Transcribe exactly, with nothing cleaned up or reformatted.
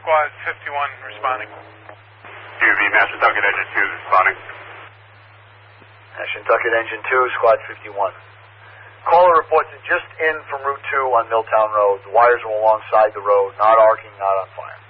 Squad fifty-one responding. Q V, Mashantucket Engine two responding. Mashantucket Engine two, Squad fifty-one. Caller reports it just in from Route two on Milltown Road. The wires are alongside the road, not arcing, not on fire.